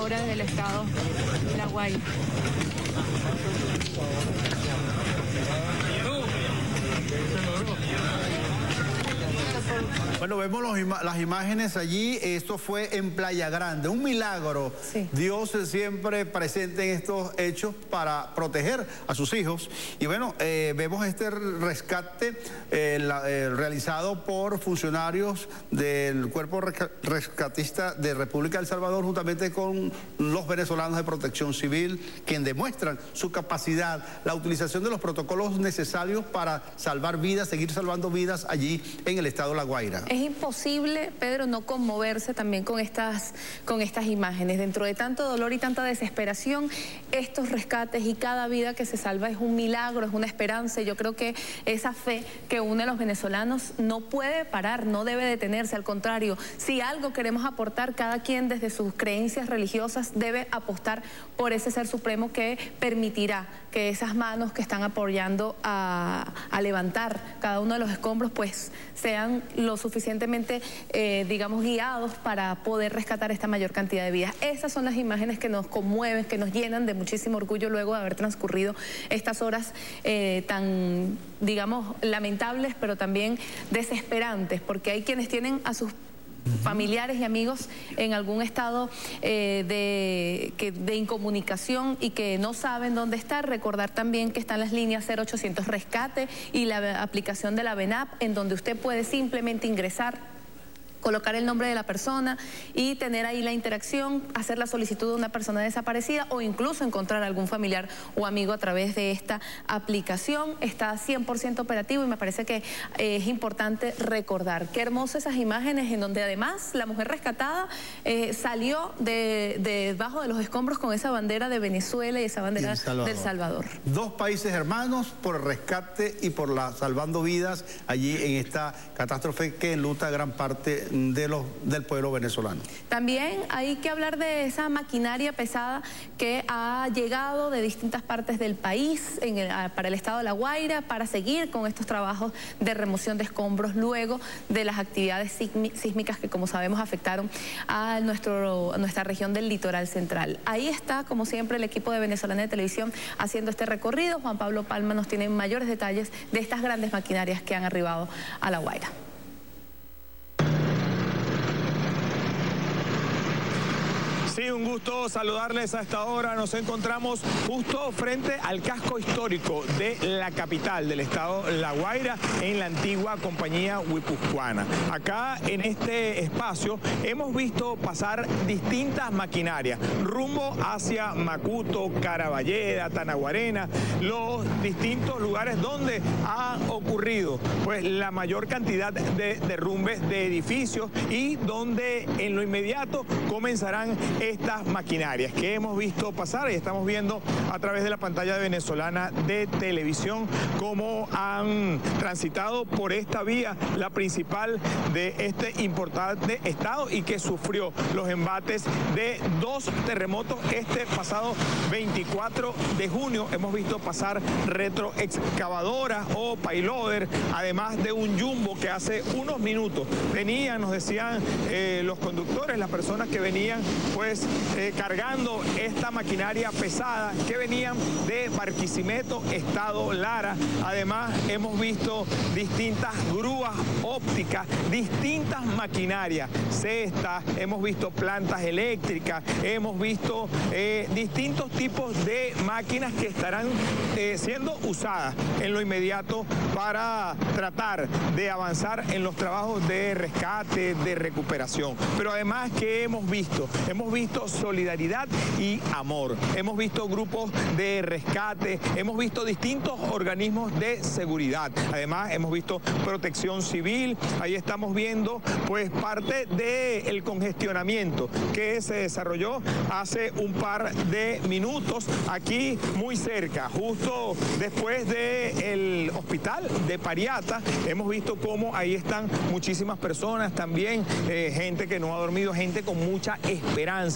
ahora desde el estado de La Guaira. Bueno, vemos las imágenes allí. Esto fue en Playa Grande, un milagro. Sí. Dios es siempre presente en estos hechos para proteger a sus hijos. Y bueno, vemos este rescate realizado por funcionarios del Cuerpo Rescatista de República del Salvador, juntamente con los venezolanos de Protección Civil, quien demuestran su capacidad, la utilización de los protocolos necesarios para salvar vidas, seguir salvando vidas allí en el estado de La Guaira. Es imposible, Pedro, no conmoverse también con estas imágenes. Dentro de tanto dolor y tanta desesperación, estos rescates y cada vida que se salva es un milagro, es una esperanza. Y yo creo que esa fe que une a los venezolanos no puede parar, no debe detenerse. Al contrario, si algo queremos aportar, cada quien desde sus creencias religiosas debe apostar por ese ser supremo que permitirá que esas manos que están apoyando a levantar cada uno de los escombros, pues sean lo suficientemente, digamos, guiados para poder rescatar esta mayor cantidad de vidas. Esas son las imágenes que nos conmueven, que nos llenan de muchísimo orgullo luego de haber transcurrido estas horas tan, digamos, lamentables, pero también desesperantes, porque hay quienes tienen a sus familiares y amigos en algún estado de incomunicación y que no saben dónde estar. Recordar también que están las líneas 0800 Rescate y la aplicación de la VENAP, en donde usted puede simplemente ingresar, colocar el nombre de la persona y tener ahí la interacción, hacer la solicitud de una persona desaparecida o incluso encontrar algún familiar o amigo a través de esta aplicación. Está 100% operativo y me parece que es importante recordar. Qué hermosas esas imágenes en donde además la mujer rescatada salió debajo de los escombros con esa bandera de Venezuela y esa bandera del Salvador. Dos países hermanos por el rescate y por salvando vidas allí en esta catástrofe que enluta gran parte del pueblo venezolano. También hay que hablar de esa maquinaria pesada que ha llegado de distintas partes del país para el estado de La Guaira para seguir con estos trabajos de remoción de escombros luego de las actividades sísmicas que, como sabemos, afectaron a nuestra región del litoral central. Ahí está, como siempre, el equipo de Venezolana de Televisión haciendo este recorrido. Juan Pablo Palma nos tiene mayores detalles de estas grandes maquinarias que han arribado a La Guaira. Sí, un gusto saludarles a esta hora. Nos encontramos justo frente al casco histórico de la capital del estado La Guaira, en la antigua compañía guipuzcoana. Acá en este espacio hemos visto pasar distintas maquinarias rumbo hacia Macuto, Caraballeda, Tanaguarena, los distintos lugares donde ha ocurrido pues la mayor cantidad de derrumbes de edificios y donde en lo inmediato comenzarán estas maquinarias que hemos visto pasar y estamos viendo a través de la pantalla venezolana de televisión cómo han transitado por esta vía, la principal de este importante estado y que sufrió los embates de dos terremotos este pasado 24 de junio. Hemos visto pasar retroexcavadoras o payloader, además de un jumbo que hace unos minutos venían, nos decían los conductores, las personas que venían pues cargando esta maquinaria pesada que venían de Barquisimeto, estado Lara. Además hemos visto distintas grúas ópticas, distintas maquinarias, cestas, hemos visto plantas eléctricas, hemos visto distintos tipos de máquinas que estarán siendo usadas en lo inmediato para tratar de avanzar en los trabajos de rescate, de recuperación. Pero además que hemos visto solidaridad y amor. Hemos visto grupos de rescate, hemos visto distintos organismos de seguridad. Además, hemos visto Protección Civil. Ahí estamos viendo pues parte del congestionamiento que se desarrolló hace un par de minutos aquí muy cerca, justo después del hospital de Pariata. Hemos visto cómo ahí están muchísimas personas también, gente que no ha dormido, gente con mucha esperanza,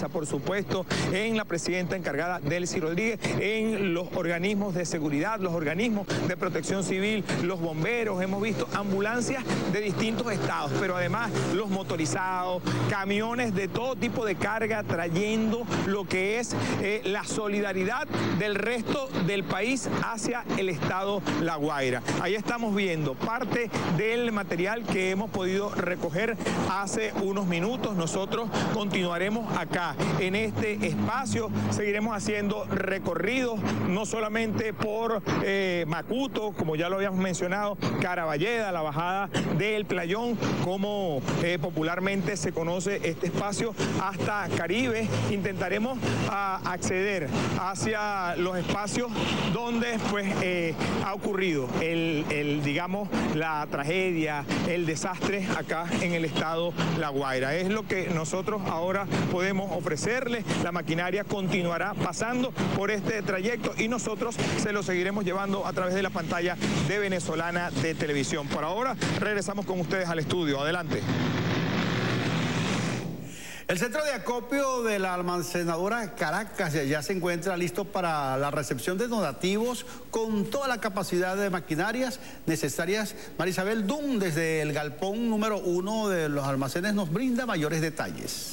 prensa, por supuesto, en la presidenta encargada, Delcy Rodríguez, en los organismos de seguridad, los organismos de protección civil, los bomberos, hemos visto ambulancias de distintos estados, pero además los motorizados, camiones de todo tipo de carga trayendo lo que es la solidaridad del resto del país hacia el estado La Guaira. Ahí estamos viendo parte del material que hemos podido recoger hace unos minutos. Nosotros continuaremos acá en este espacio, seguiremos haciendo recorridos no solamente por Macuto, como ya lo habíamos mencionado, Caraballeda, la bajada del Playón, como popularmente se conoce este espacio, hasta Caribe. Intentaremos acceder hacia los espacios donde pues ha ocurrido digamos, la tragedia, el desastre acá en el estado La Guaira. Es lo que nosotros ahora podemos ofrecerles. La maquinaria continuará pasando por este trayecto y nosotros se lo seguiremos llevando a través de la pantalla de Venezolana de Televisión. Por ahora regresamos con ustedes al estudio. Adelante. El centro de acopio de la almacenadora Caracas ya se encuentra listo para la recepción de donativos con toda la capacidad de maquinarias necesarias. Marisabel Dunn, desde el galpón número 1 de los almacenes, nos brinda mayores detalles.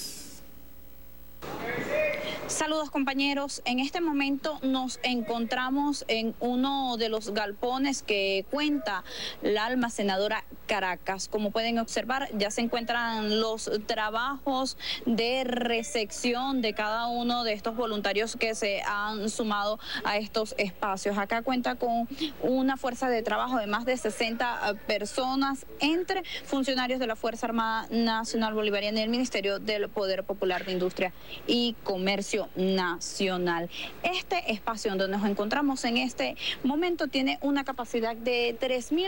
Saludos, compañeros. En este momento nos encontramos en uno de los galpones que cuenta la almacenadora Caracas. Como pueden observar, ya se encuentran los trabajos de recepción de cada uno de estos voluntarios que se han sumado a estos espacios. Acá cuenta con una fuerza de trabajo de más de 60 personas, entre funcionarios de la Fuerza Armada Nacional Bolivariana y el Ministerio del Poder Popular de Industria y Comercio Nacional. Este espacio donde nos encontramos en este momento tiene una capacidad de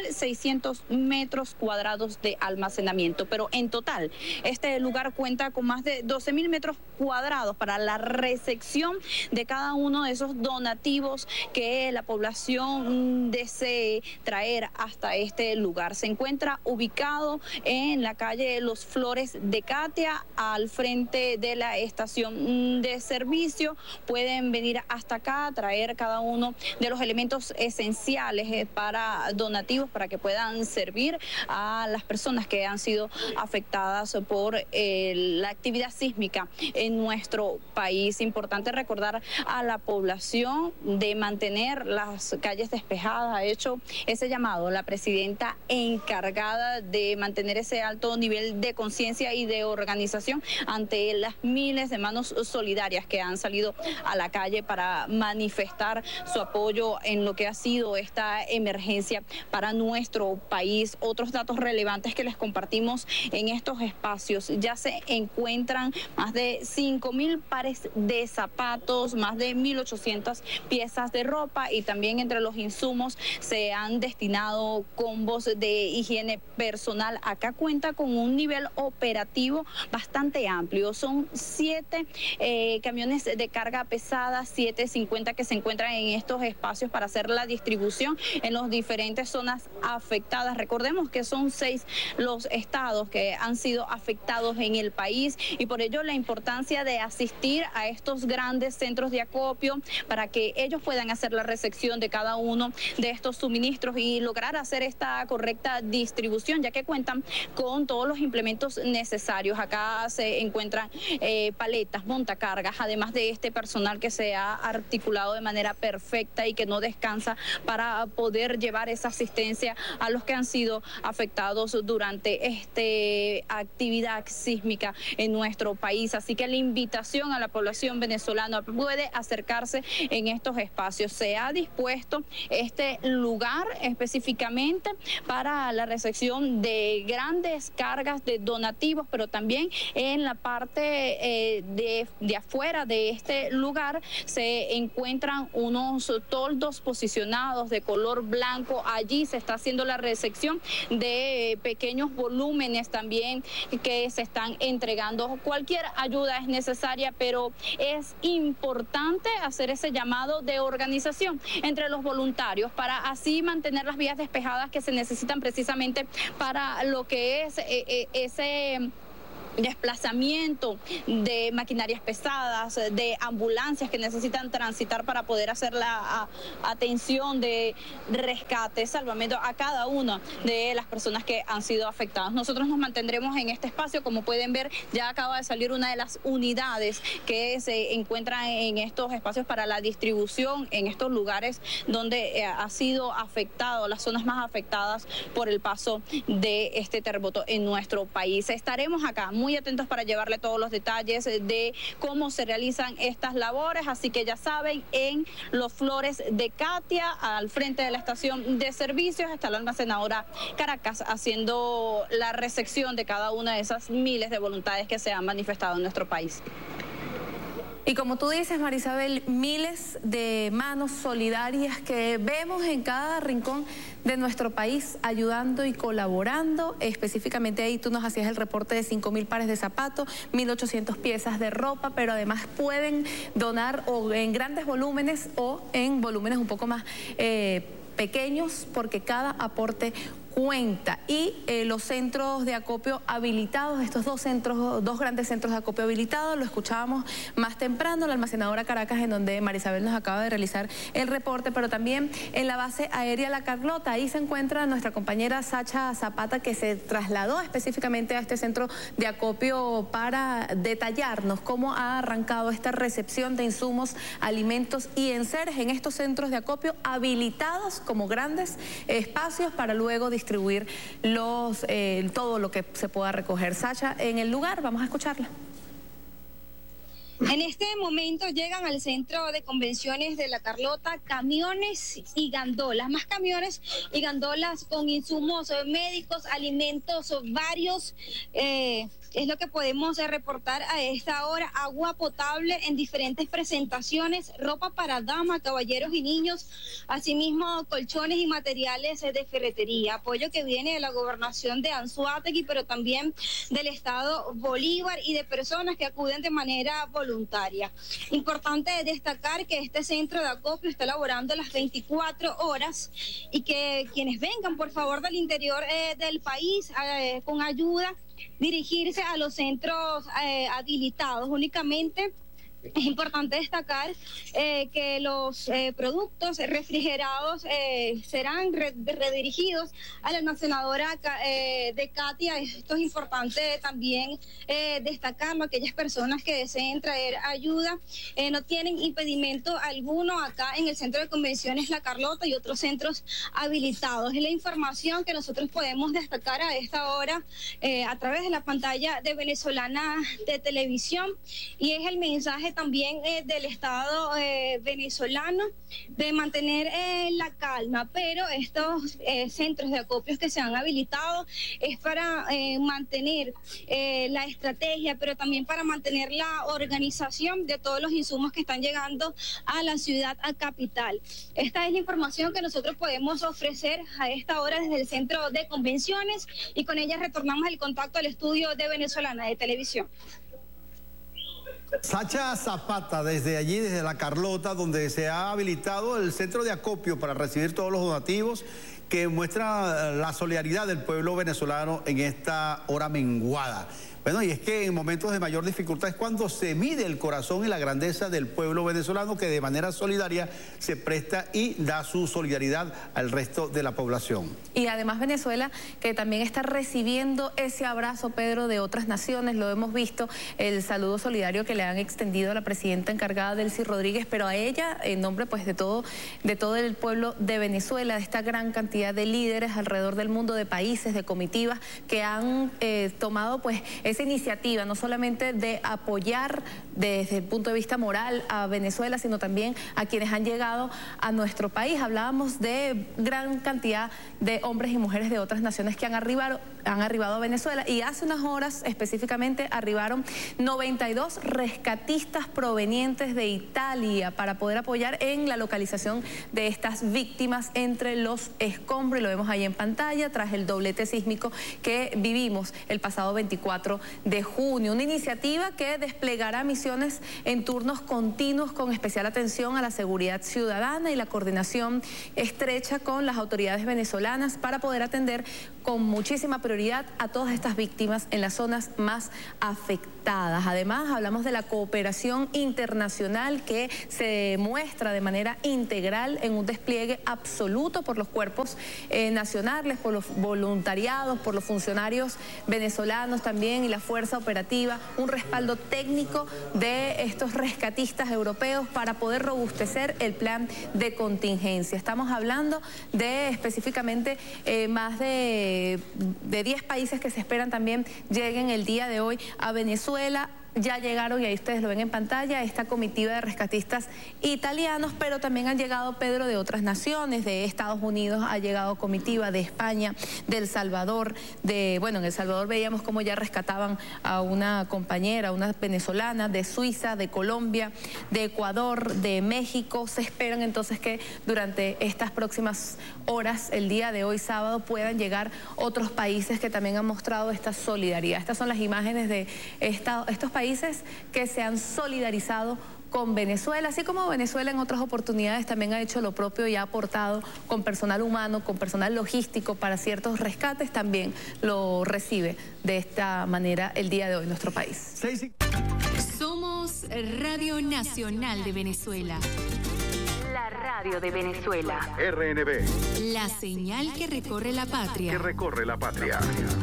3.600 metros cuadrados de almacenamiento, pero en total este lugar cuenta con más de 12.000 metros cuadrados para la recepción de cada uno de esos donativos que la población desee traer hasta este lugar. Se encuentra ubicado en la calle Los Flores de Catia, al frente de la estación de servicio. Pueden venir hasta acá, traer cada uno de los elementos esenciales para donativos, para que puedan servir a las personas que han sido afectadas por la actividad sísmica en nuestro país. Importante recordar a la población de mantener las calles despejadas. Ha hecho ese llamado la presidenta encargada de mantener ese alto nivel de conciencia y de organización ante las miles de manos solidarias que han salido a la calle para manifestar su apoyo en lo que ha sido esta emergencia para nuestro país. Otros datos relevantes que les compartimos en estos espacios: ya se encuentran más de 5.000 pares de zapatos, más de 1.800 piezas de ropa, y también entre los insumos se han destinado combos de higiene personal. Acá cuenta con un nivel operativo bastante amplio. Son 7 camiones de carga pesada, 750 que se encuentran en estos espacios para hacer la distribución en las diferentes zonas afectadas. Recordemos que son 6 los estados que han sido afectados en el país, y por ello la importancia de asistir a estos grandes centros de acopio para que ellos puedan hacer la recepción de cada uno de estos suministros y lograr hacer esta correcta distribución, ya que cuentan con todos los implementos necesarios. Acá se encuentran paletas, montacargas, además de este personal que se ha articulado de manera perfecta y que no descansa para poder llevar esa asistencia a los que han sido afectados durante esta actividad sísmica en nuestro país. Así que la invitación a la población venezolana: puede acercarse en estos espacios. Se ha dispuesto este lugar específicamente para la recepción de grandes cargas de donativos, pero también en la parte de afuera de este lugar se encuentran unos toldos posicionados de color blanco. Allí se está haciendo la recepción de pequeños volúmenes también que se están entregando. Cualquier ayuda es necesaria, pero es importante hacer ese llamado de organización entre los voluntarios para así mantener las vías despejadas que se necesitan precisamente para lo que es desplazamiento de maquinarias pesadas, de ambulancias que necesitan transitar para poder hacer la atención de rescate, salvamento a cada una de las personas que han sido afectadas. Nosotros nos mantendremos en este espacio. Como pueden ver, ya acaba de salir una de las unidades que se encuentran en estos espacios para la distribución en estos lugares donde ha sido afectado, las zonas más afectadas por el paso de este terremoto en nuestro país. Estaremos acá muy atentos para llevarle todos los detalles de cómo se realizan estas labores, así que ya saben, en Los Flores de Catia, al frente de la estación de servicios, está la almacenadora Caracas haciendo la recepción de cada una de esas miles de voluntades que se han manifestado en nuestro país. Y como tú dices, Marisabel, miles de manos solidarias que vemos en cada rincón de nuestro país ayudando y colaborando. Específicamente ahí tú nos hacías el reporte de 5.000 pares de zapatos, 1.800 piezas de ropa, pero además pueden donar o en grandes volúmenes o en volúmenes un poco más pequeños, porque cada aporte cuenta. Y los centros de acopio habilitados, estos dos grandes centros de acopio habilitados, lo escuchábamos más temprano, la almacenadora Caracas, en donde Marisabel nos acaba de realizar el reporte, pero también en la base aérea La Carlota. Ahí se encuentra nuestra compañera Sacha Zapata, que se trasladó específicamente a este centro de acopio para detallarnos cómo ha arrancado esta recepción de insumos, alimentos y enseres en estos centros de acopio habilitados como grandes espacios para luego distribuir todo lo que se pueda recoger. Sacha, en el lugar, vamos a escucharla. En este momento llegan al centro de convenciones de La Carlota camiones y gandolas, más camiones y gandolas con insumos médicos, alimentos varios. Es lo que podemos reportar a esta hora: agua potable en diferentes presentaciones, ropa para damas, caballeros y niños, asimismo colchones y materiales de ferretería, apoyo que viene de la gobernación de Anzoátegui, pero también del estado Bolívar y de personas que acuden de manera voluntaria. Importante destacar que este centro de acopio está laborando las 24 horas y que quienes vengan, por favor, del interior del país con ayuda, dirigirse a los centros habilitados únicamente. Es importante destacar que los productos refrigerados serán redirigidos a la almacenadora de Catia. Esto es importante también destacarlo. Aquellas personas que deseen traer ayuda no tienen impedimento alguno acá en el Centro de Convenciones La Carlota y otros centros habilitados. Es la información que nosotros podemos destacar a esta hora a través de la pantalla de Venezolana de Televisión, y es el mensaje también del Estado venezolano de mantener la calma, pero estos centros de acopios que se han habilitado es para mantener la estrategia, pero también para mantener la organización de todos los insumos que están llegando a la ciudad capital. Esta es la información que nosotros podemos ofrecer a esta hora desde el Centro de Convenciones, y con ella retornamos el contacto al estudio de Venezolana de Televisión. Sacha Zapata, desde allí, desde La Carlota, donde se ha habilitado el centro de acopio para recibir todos los donativos, que muestra la solidaridad del pueblo venezolano en esta hora menguada. Bueno, y es que en momentos de mayor dificultad es cuando se mide el corazón y la grandeza del pueblo venezolano, que de manera solidaria se presta y da su solidaridad al resto de la población. Y además Venezuela, que también está recibiendo ese abrazo, Pedro, de otras naciones. Lo hemos visto, el saludo solidario que le han extendido a la presidenta encargada, Delcy Rodríguez, pero a ella, en nombre pues de todo el pueblo de Venezuela, de esta gran cantidad de líderes alrededor del mundo, de países, de comitivas, que han tomado pues esa iniciativa, no solamente de apoyar desde el punto de vista moral a Venezuela, sino también a quienes han llegado a nuestro país. Hablábamos de gran cantidad de hombres y mujeres de otras naciones que han arribado a Venezuela, y hace unas horas específicamente arribaron 92 rescatistas provenientes de Italia para poder apoyar en la localización de estas víctimas entre los escombros, y lo vemos ahí en pantalla, tras el doblete sísmico que vivimos el pasado 24 de junio. Una iniciativa que desplegará misiones en turnos continuos con especial atención a la seguridad ciudadana y la coordinación estrecha con las autoridades venezolanas para poder atender con muchísima prioridad a todas estas víctimas en las zonas más afectadas. Además, hablamos de la cooperación internacional que se muestra de manera integral en un despliegue absoluto por los cuerpos nacionales, por los voluntariados, por los funcionarios venezolanos también y la fuerza operativa, un respaldo técnico de estos rescatistas europeos para poder robustecer el plan de contingencia. Estamos hablando de específicamente más de 10 países que se esperan también lleguen el día de hoy a Venezuela. Ya llegaron, y ahí ustedes lo ven en pantalla, esta comitiva de rescatistas italianos, pero también han llegado, Pedro, de otras naciones, de Estados Unidos ha llegado comitiva, de España, de El Salvador, en El Salvador veíamos cómo ya rescataban a una compañera, una venezolana, de Suiza, de Colombia, de Ecuador, de México. Se esperan entonces que durante estas próximas horas, el día de hoy sábado, puedan llegar otros países que también han mostrado esta solidaridad. Estas son las imágenes de estos países que se han solidarizado con Venezuela, así como Venezuela en otras oportunidades también ha hecho lo propio y ha aportado con personal humano, con personal logístico para ciertos rescates, también lo recibe de esta manera el día de hoy nuestro país. Somos Radio Nacional de Venezuela. La radio de Venezuela. RNB. La señal que recorre la patria. Que recorre la patria.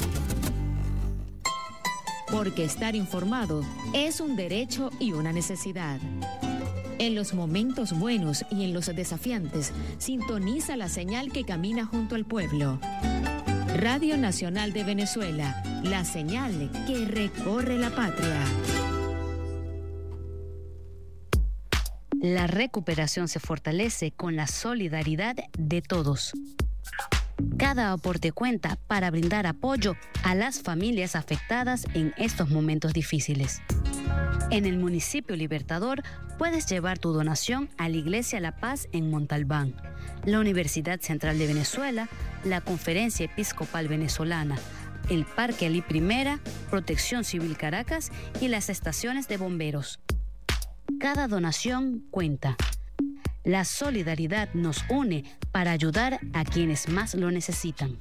Porque estar informado es un derecho y una necesidad. En los momentos buenos y en los desafiantes, sintoniza la señal que camina junto al pueblo. Radio Nacional de Venezuela, la señal que recorre la patria. La recuperación se fortalece con la solidaridad de todos. Cada aporte cuenta para brindar apoyo a las familias afectadas en estos momentos difíciles. En el municipio Libertador puedes llevar tu donación a la Iglesia La Paz en Montalbán, la Universidad Central de Venezuela, la Conferencia Episcopal Venezolana, el Parque Alí I, Protección Civil Caracas y las estaciones de bomberos. Cada donación cuenta. La solidaridad nos une para ayudar a quienes más lo necesitan.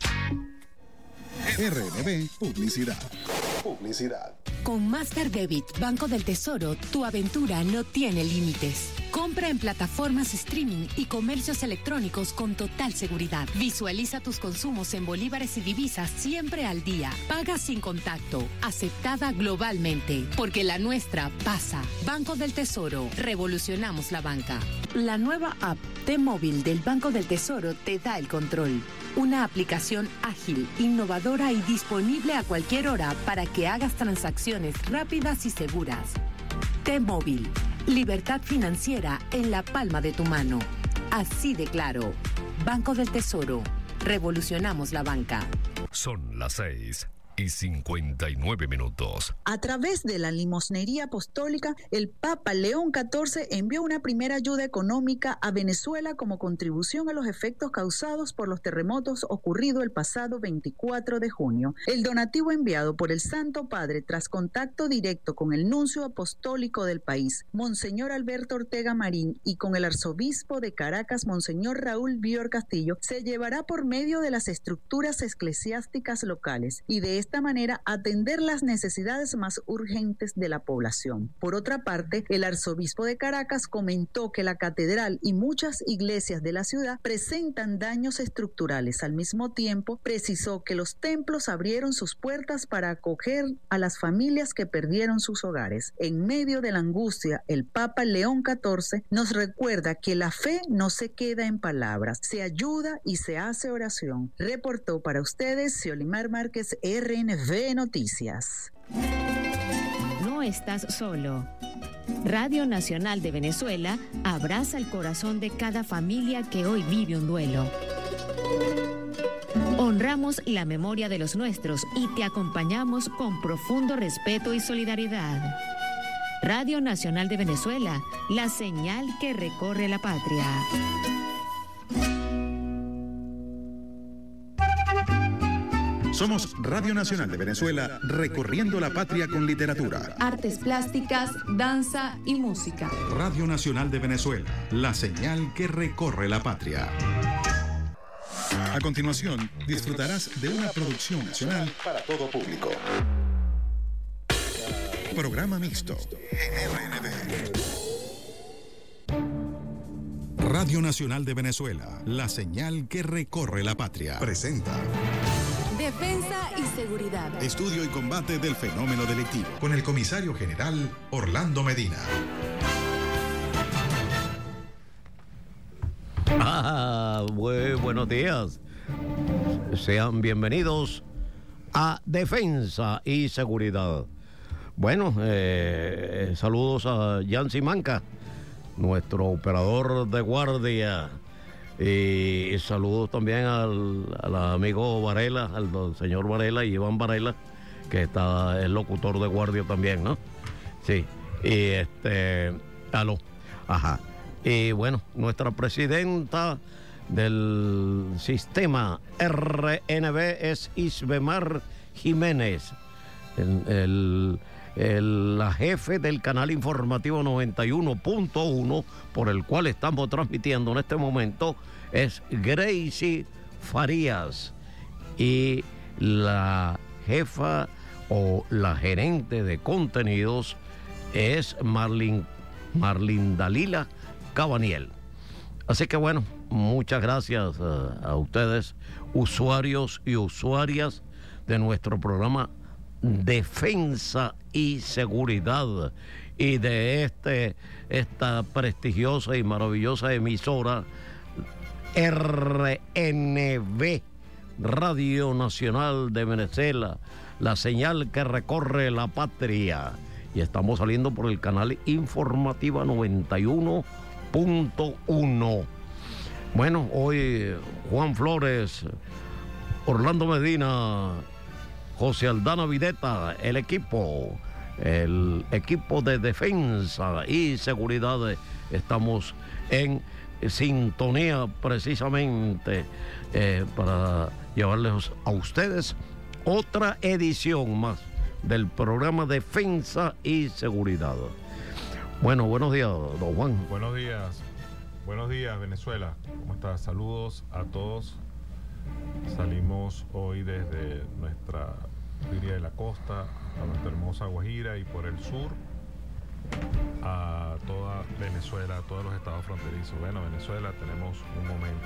RNB Publicidad. Con Master Debit Banco del Tesoro, tu aventura no tiene límites. Compra en plataformas streaming y comercios electrónicos con total seguridad. Visualiza tus consumos en bolívares y divisas siempre al día. Paga sin contacto. Aceptada globalmente. Porque la nuestra pasa. Banco del Tesoro. Revolucionamos la banca. La nueva app T-Móvil del Banco del Tesoro te da el control. Una aplicación ágil, innovadora y disponible a cualquier hora para que hagas transacciones rápidas y seguras. T-Móvil. Libertad financiera en la palma de tu mano. Así de claro. Banco del Tesoro. Revolucionamos la banca. Son las 6:59. A través de la limosnería apostólica, el Papa León XIV envió una primera ayuda económica a Venezuela como contribución a los efectos causados por los terremotos ocurridos el pasado 24 de junio. El donativo enviado por el Santo Padre tras contacto directo con el nuncio apostólico del país, Monseñor Alberto Ortega Marín, y con el arzobispo de Caracas, Monseñor Raúl Bior Castillo, se llevará por medio de las estructuras eclesiásticas locales y de esta manera atender las necesidades más urgentes de la población. Por otra parte, el arzobispo de Caracas comentó que la catedral y muchas iglesias de la ciudad presentan daños estructurales. Al mismo tiempo, precisó que los templos abrieron sus puertas para acoger a las familias que perdieron sus hogares. En medio de la angustia, el Papa León XIV nos recuerda que la fe no se queda en palabras, se ayuda y se hace oración. Reportó para ustedes Xiolimar Márquez, RNB Noticias. No estás solo. Radio Nacional de Venezuela abraza el corazón de cada familia que hoy vive un duelo. Honramos la memoria de los nuestros y te acompañamos con profundo respeto y solidaridad. Radio Nacional de Venezuela, la señal que recorre la patria. Somos Radio Nacional de Venezuela, recorriendo la patria con literatura, artes plásticas, danza y música. Radio Nacional de Venezuela, la señal que recorre la patria. A continuación, disfrutarás de una producción nacional para todo público. Programa mixto en Radio Nacional de Venezuela, la señal que recorre la patria. Presenta Defensa y seguridad. Estudio y combate del fenómeno delictivo. Con el comisario general Orlando Medina. Muy buenos días. Sean bienvenidos a Defensa y Seguridad. Bueno, saludos a Yancy Manca, nuestro operador de guardia. Y saludos también al amigo Varela, al señor Varela y Iván Varela, que está el locutor de guardia también, ¿no? Sí. Y aló. Ajá. Y bueno, nuestra presidenta del sistema RNB es Isbemar Jiménez, la jefe del canal informativo 91.1, por el cual estamos transmitiendo en este momento, es Gracie Farías, y la jefa o la gerente de contenidos es Marlin Dalila Cabaniel. Así que bueno, muchas gracias a ustedes, usuarios y usuarias de nuestro programa Defensa y Seguridad, y de esta prestigiosa y maravillosa emisora RNB, Radio Nacional de Venezuela, la señal que recorre la patria. Y estamos saliendo por el canal informativa 91.1. Bueno, hoy Juan Flores, Orlando Medina, José Aldana Videta, el equipo de defensa y seguridad, estamos en sintonía precisamente para llevarles a ustedes otra edición más del programa Defensa y Seguridad. Bueno, buenos días, don Juan. Buenos días Venezuela, ¿cómo estás? Saludos a todos. Salimos hoy desde nuestra de la costa a nuestra hermosa Guajira y por el sur a toda Venezuela, a todos los estados fronterizos. Bueno, Venezuela, tenemos un momento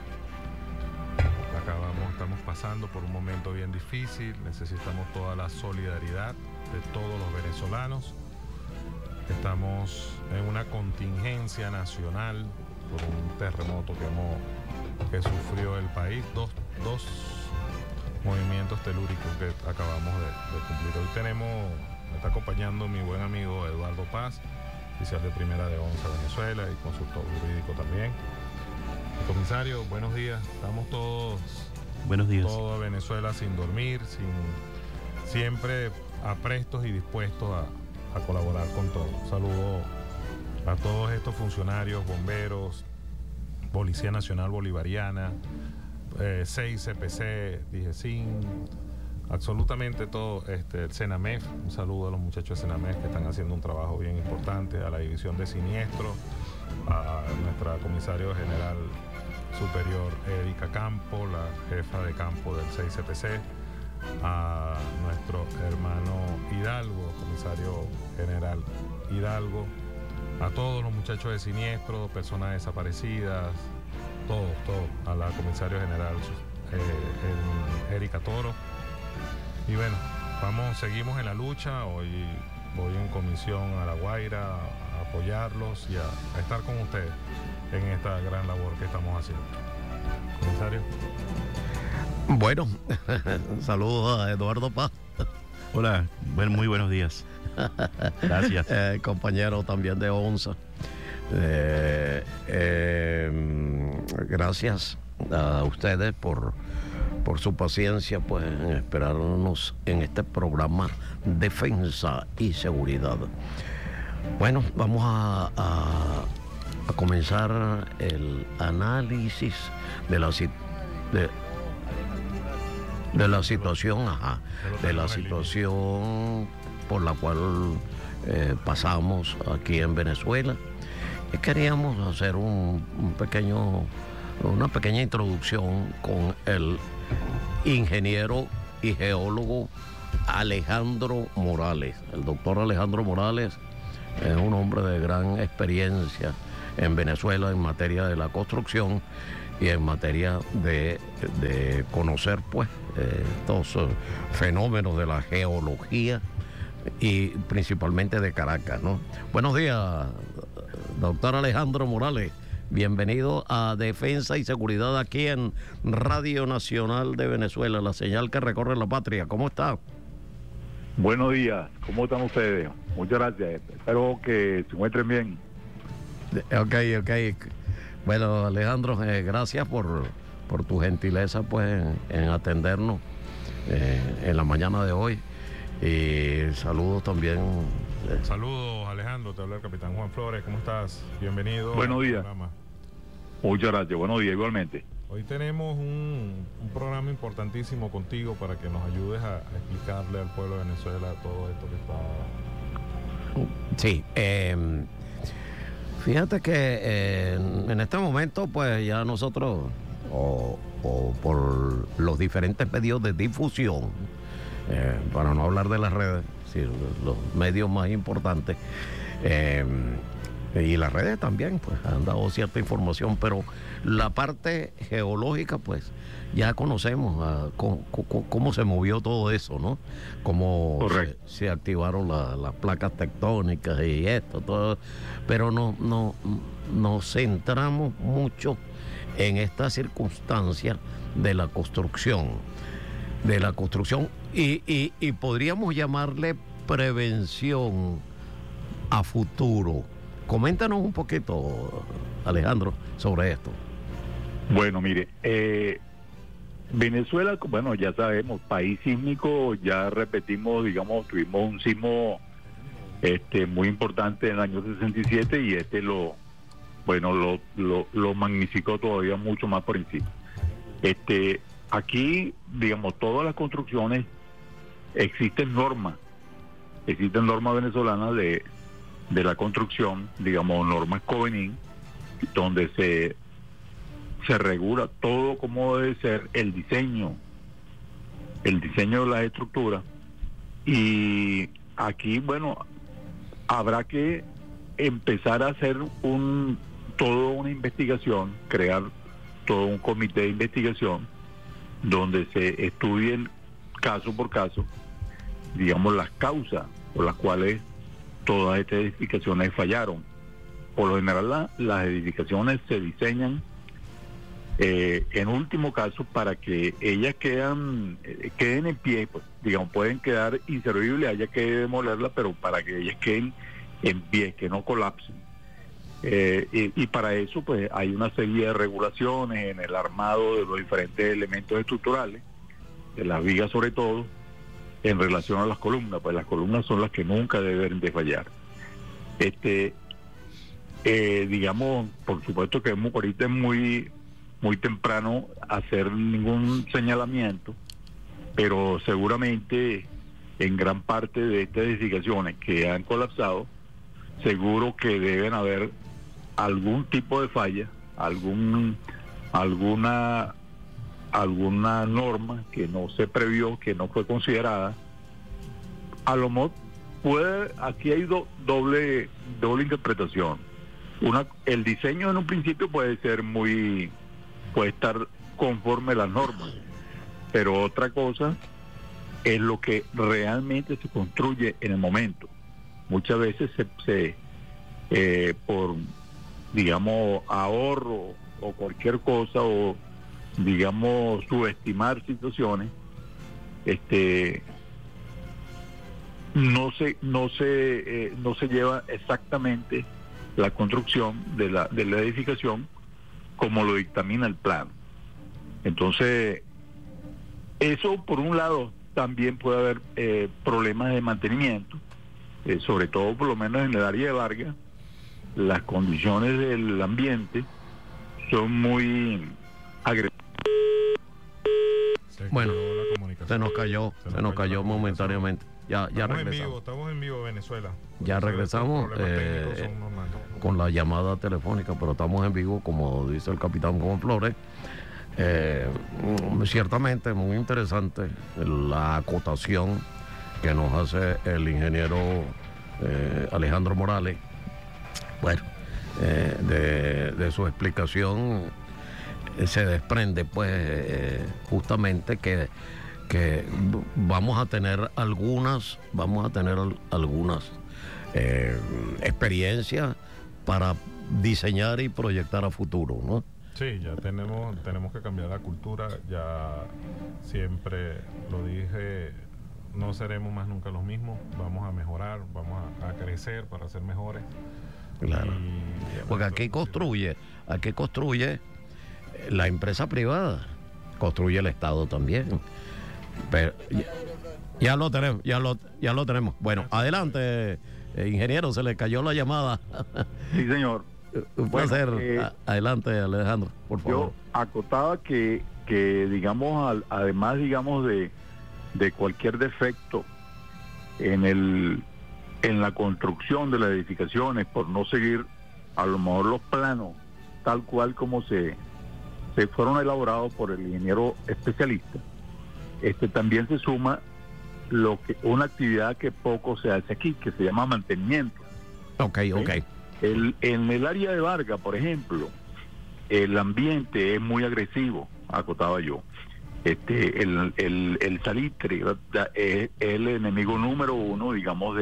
estamos pasando por un momento bien difícil. Necesitamos toda la solidaridad de todos los venezolanos. Estamos en una contingencia nacional por un terremoto que sufrió el país, dos movimientos telúricos que acabamos de cumplir. Hoy me está acompañando mi buen amigo Eduardo Paz, oficial de primera de ONSA Venezuela y consultor jurídico también. Comisario, buenos días. Estamos todos, buenos días, toda Venezuela sin dormir, siempre aprestos y dispuestos a colaborar con todo. Saludo a todos estos funcionarios, bomberos, Policía Nacional Bolivariana, 6 CPC, DIGESIN, absolutamente todo, el CENAMEF. Un saludo a los muchachos de CENAMEF que están haciendo un trabajo bien importante, a la División de Siniestro, a nuestra comisario general superior Erika Campo, la jefa de campo del 6 CPC, a nuestro hermano Hidalgo, comisario general Hidalgo, a todos los muchachos de Siniestro, personas desaparecidas, todo, a la comisario general Erika Toro. Y bueno, seguimos en la lucha. Hoy voy en comisión a La Guaira a apoyarlos y a estar con ustedes en esta gran labor que estamos haciendo. Comisario. Bueno, saludos a Eduardo Paz. Hola, muy buenos días. Gracias. Compañero también de ONSA. Gracias a ustedes por su paciencia, pues, en esperarnos en este programa Defensa y Seguridad. Bueno, vamos a comenzar el análisis de la situación por la cual pasamos aquí en Venezuela. Queríamos hacer un pequeño una pequeña introducción con el ingeniero y geólogo Alejandro Morales. El doctor Alejandro Morales es un hombre de gran experiencia en Venezuela en materia de la construcción y en materia de conocer pues estos fenómenos de la geología y principalmente de Caracas, ¿no? Buenos días, doctor Alejandro Morales. Bienvenido a Defensa y Seguridad aquí en Radio Nacional de Venezuela, la señal que recorre la patria. ¿Cómo está? Buenos días, ¿cómo están ustedes? Muchas gracias, espero que se encuentren bien. Ok. Bueno, Alejandro, gracias por tu gentileza pues en atendernos en la mañana de hoy. Y saludos también. Saludos, Alejandro, te habla el capitán Juan Flores, ¿cómo estás? Bienvenido. Buenos días. Muchas gracias, buenos días, igualmente. Hoy tenemos un programa importantísimo contigo para que nos ayudes a explicarle al pueblo de Venezuela todo esto que está... Sí, fíjate que en este momento pues ya nosotros o por los diferentes medios de difusión, para no hablar de las redes, sí, los medios más importantes, y las redes también pues han dado cierta información, pero la parte geológica pues ya conocemos cómo se movió todo eso, ¿no? Cómo se activaron las placas tectónicas y esto, todo, pero nos centramos mucho en esta circunstancia de la construcción y podríamos llamarle prevención a futuro. Coméntanos un poquito, Alejandro, sobre esto. Bueno, mire, Venezuela, bueno, ya sabemos, país sísmico, ya repetimos, digamos, tuvimos un sismo muy importante en el año 67 y lo magnificó todavía mucho más por encima. Aquí, digamos, todas las construcciones existen normas venezolanas de la construcción, digamos, normas COVENIN, donde se regula todo como debe ser el diseño de las estructuras. Y aquí, bueno, habrá que empezar a hacer toda una investigación, crear todo un comité de investigación donde se estudien caso por caso, digamos, las causas por las cuales todas estas edificaciones fallaron. Por lo general las edificaciones se diseñan en último caso para que ellas queden en pie, pues, digamos, pueden quedar inservibles, haya que demolerlas, pero para que ellas queden en pie, que no colapsen. Y para eso pues hay una serie de regulaciones en el armado de los diferentes elementos estructurales, de las vigas sobre todo, en relación a las columnas, pues las columnas son las que nunca deben de fallar. Digamos, por supuesto que ahorita es muy temprano hacer ningún señalamiento, pero seguramente en gran parte de estas edificaciones que han colapsado, seguro que deben haber algún tipo de falla, alguna norma que no se previó, que no fue considerada. A lo mejor aquí hay doble interpretación. El diseño en un principio puede estar conforme a las normas, pero otra cosa es lo que realmente se construye en el momento. Muchas veces por, digamos, ahorro o cualquier cosa, o digamos subestimar situaciones, no se lleva exactamente la construcción de la edificación como lo dictamina el plan. Entonces, eso por un lado también puede haber problemas de mantenimiento, sobre todo por lo menos en el área de Vargas. Las condiciones del ambiente son muy agresivas. Bueno, se nos cayó momentáneamente. ya regresamos. Estamos en vivo, Venezuela. Ya regresamos con la llamada telefónica, pero estamos en vivo, como dice el capitán Juan Flores. Ciertamente muy interesante la acotación que nos hace el ingeniero Alejandro Morales. Bueno, de su explicación se desprende pues justamente que vamos a tener algunas experiencias para diseñar y proyectar a futuro, ¿no? Sí, ya tenemos que cambiar la cultura. Ya siempre lo dije, no seremos más nunca los mismos. Vamos a mejorar, vamos a crecer para ser mejores. Claro. Porque aquí construye la empresa privada, construye el Estado también. Pero ya lo tenemos. Bueno, adelante, ingeniero, se le cayó la llamada. Sí, señor. Un placer. Adelante, Alejandro, por favor. Yo acotaba que digamos, además, digamos, de cualquier defecto en la construcción de las edificaciones, por no seguir a lo mejor los planos tal cual como se fueron elaborados por el ingeniero especialista, también se suma una actividad que poco se hace aquí, que se llama mantenimiento. Ok. En el área de Vargas, por ejemplo, el ambiente es muy agresivo, acotaba yo. El salitre es el enemigo número uno, digamos,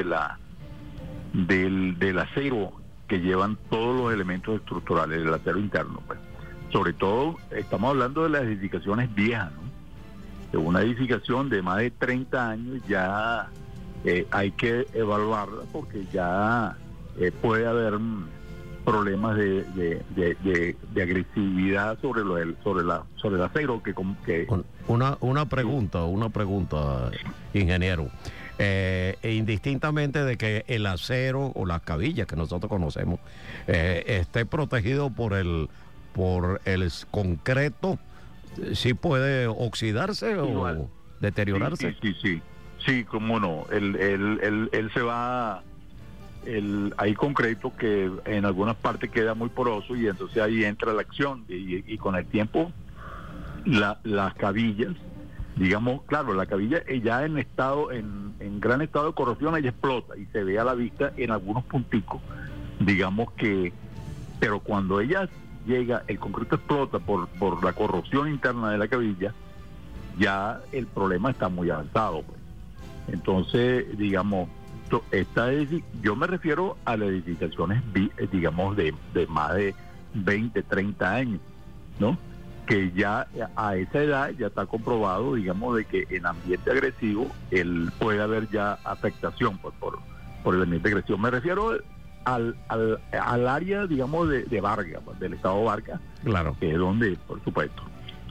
del acero que llevan todos los elementos estructurales, del acero interno, pues. Sobre todo, estamos hablando de las edificaciones viejas, ¿no? De una edificación de más de 30 años ya hay que evaluarla, porque ya puede haber problemas de agresividad sobre el acero que una pregunta, ingeniero. Indistintamente de que el acero o las cabillas que nosotros conocemos esté protegido por el concreto, ¿sí puede oxidarse o deteriorarse? Sí, cómo no. Él se va. Hay concreto que en algunas partes queda muy poroso y entonces ahí entra la acción y con el tiempo las cabillas, digamos, claro, la cabilla ya en gran estado de corrosión ella explota y se ve a la vista en algunos punticos, digamos que, pero cuando ella llega, el concreto explota por la corrosión interna de la cabilla, ya el problema está muy avanzado, pues. Entonces, digamos, yo me refiero a las edificaciones, digamos, de más de 20, 30 años, ¿no? Que ya a esa edad ya está comprobado, digamos, de que en ambiente agresivo puede haber ya afectación por el ambiente agresivo. Me refiero al área, digamos, de Vargas, del estado Vargas, claro, que es donde, por supuesto,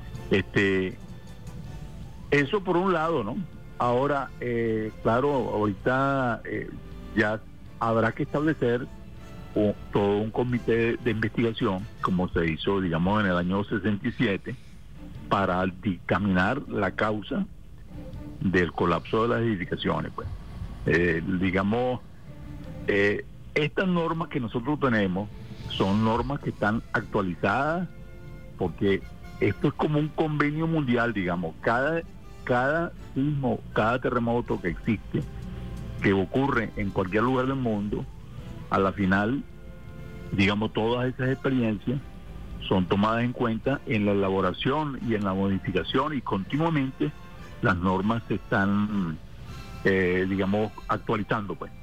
eso por un lado, ¿no? Ahora, claro, ahorita ya habrá que establecer todo un comité de investigación, como se hizo, digamos, en el año 67, para dictaminar la causa del colapso de las edificaciones, pues. Digamos, estas normas que nosotros tenemos son normas que están actualizadas, porque esto es como un convenio mundial, digamos, cada sismo, cada terremoto que existe, que ocurre en cualquier lugar del mundo, a la final, digamos, todas esas experiencias son tomadas en cuenta en la elaboración y en la modificación, y continuamente las normas se están, digamos, actualizando, pues,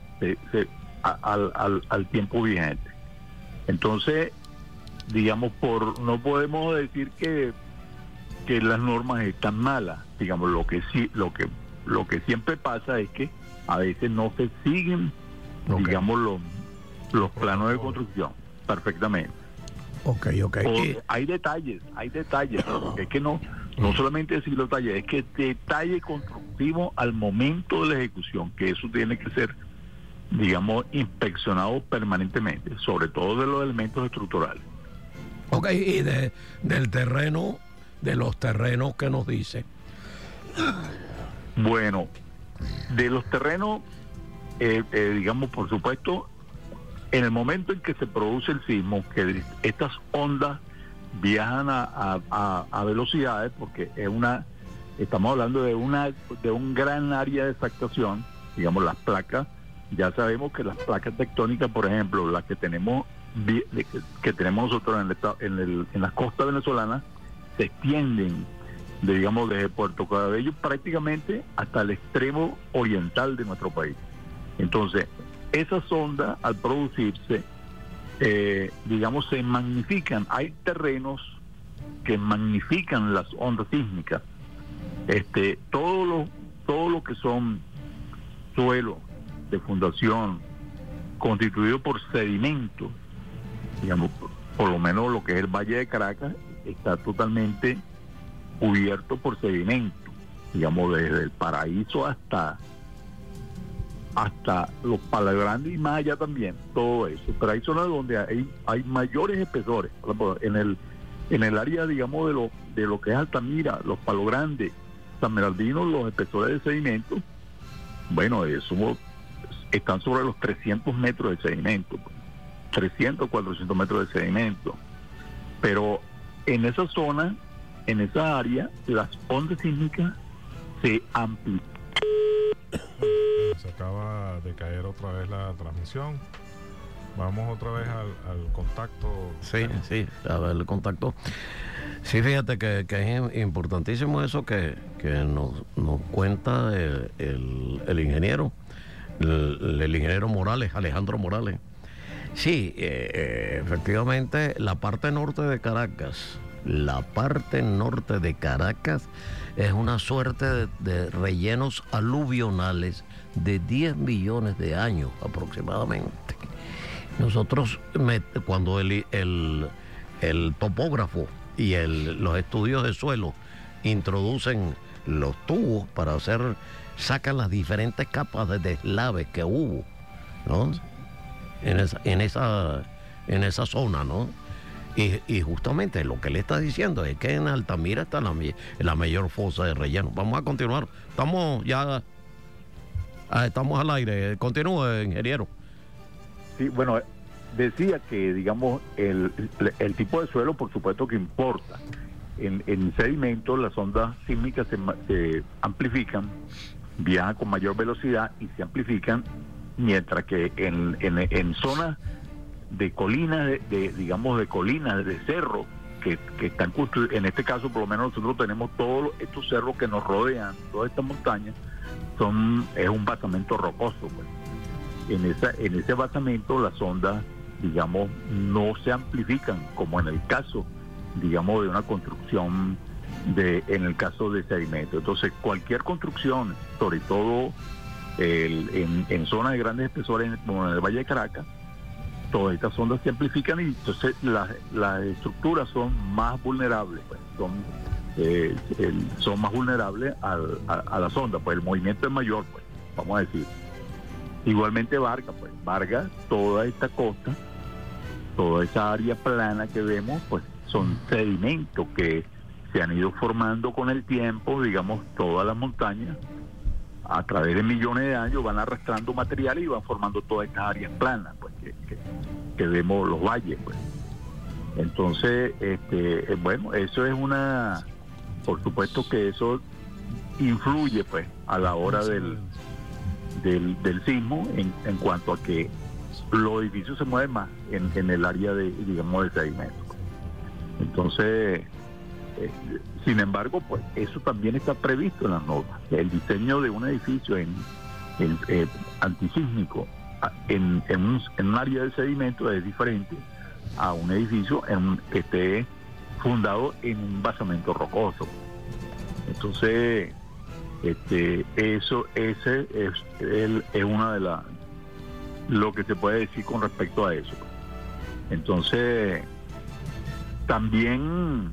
al tiempo vigente. Entonces, digamos, no podemos decir que las normas están malas. Digamos, lo que siempre pasa es que a veces no se siguen, digamos, los planos de construcción perfectamente. Hay detalles, porque es que no solamente decir los detalles, es que detalle constructivo al momento de la ejecución, que eso tiene que ser, digamos, inspeccionado permanentemente, sobre todo de los elementos estructurales. Y del terreno, de los terrenos que nos dice. Bueno, de los terrenos, digamos, por supuesto, en el momento en que se produce el sismo, que estas ondas viajan a velocidades, porque estamos hablando de un gran área de extractación, digamos, las placas. Ya sabemos que las placas tectónicas, por ejemplo, las que tenemos nosotros en las costas venezolanas, se extienden, digamos, desde Puerto Cabello prácticamente hasta el extremo oriental de nuestro país. Entonces, esas ondas, al producirse, digamos, se magnifican. Hay terrenos que magnifican las ondas sísmicas. Todo lo que son suelo de fundación constituido por sedimentos, digamos, por lo menos lo que es el Valle de Caracas, está totalmente cubierto por sedimentos, digamos, desde el Paraíso hasta los Palos Grandes y más allá también, todo eso. Pero hay zonas donde hay mayores espesores. En el área, digamos, de lo que es Altamira, los Palos Grandes, San Bernardino, los espesores de sedimento, bueno, están sobre los 300 metros de sedimento, 300, 400 metros de sedimento. Pero en esa zona, en esa área, las ondas sísmicas se amplifican. Se acaba de caer otra vez la transmisión. Vamos otra vez al contacto. Sí, a ver el contacto. Sí, fíjate que es importantísimo eso que nos cuenta el ingeniero, el ingeniero Morales, Alejandro Morales. Sí, efectivamente, la parte norte de Caracas es una suerte de rellenos aluvionales de 10 millones de años aproximadamente. Nosotros, cuando el topógrafo y los estudios de suelo introducen los tubos para sacan las diferentes capas de deslaves que hubo, ¿no? En esa zona, ¿no? Y justamente lo que le está diciendo es que en Altamira está la mayor fosa de relleno. Vamos a continuar. Estamos al aire. Continúe, ingeniero. Sí, bueno, decía que, digamos, el tipo de suelo, por supuesto que importa. En sedimentos, las ondas sísmicas se amplifican, viajan con mayor velocidad y se amplifican, mientras que en zonas de colinas, digamos, de colinas, de cerros, que están construidos, en este caso por lo menos nosotros tenemos todos estos cerros que nos rodean, todas estas montañas, es un basamento rocoso, pues. En ese basamento las ondas, digamos, no se amplifican como en el caso, digamos, de una construcción en el caso de sedimento. Entonces, cualquier construcción, sobre todo en zonas de grandes espesores, como en el Valle de Caracas, todas estas ondas se amplifican y entonces las estructuras son más vulnerables, pues, son más vulnerables a las ondas, pues el movimiento es mayor, pues, vamos a decir. Igualmente Vargas, toda esta costa, toda esa área plana que vemos, pues son sedimentos que se han ido formando con el tiempo, digamos, todas las montañas, a través de millones de años van arrastrando materiales y van formando todas estas áreas planas, pues, que vemos, los valles, pues. Entonces, bueno, eso es por supuesto que eso influye, pues, a la hora del sismo, en cuanto a que los edificios se mueven más en el área digamos, de sedimento. Entonces, sin embargo, pues eso también está previsto en las normas. El diseño de un edificio antisísmico en un área de sedimento es diferente a un edificio que esté fundado en un basamento rocoso. Entonces, ese es una de lo que se puede decir con respecto a eso. Entonces, también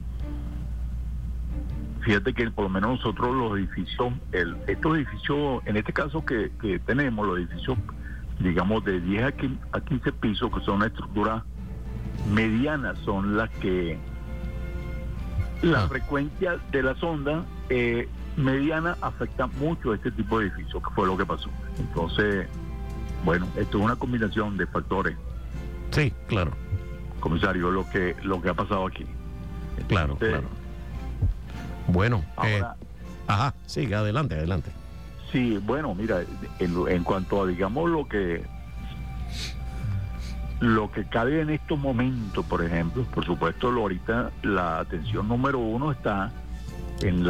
fíjate que por lo menos nosotros los edificios, estos edificios, en este caso que tenemos, los edificios, digamos, de 10 a 15 pisos, que son una estructura mediana, son las que la frecuencia de las ondas mediana afecta mucho a este tipo de edificios, que fue lo que pasó. Entonces, bueno, esto es una combinación de factores. Sí, claro. Comisario, lo que ha pasado aquí. Entonces, claro. Bueno, ahora, sigue, adelante. Sí, bueno, mira, en cuanto a, digamos, lo que cabe en estos momentos, por ejemplo, por supuesto, ahorita la atención número uno está en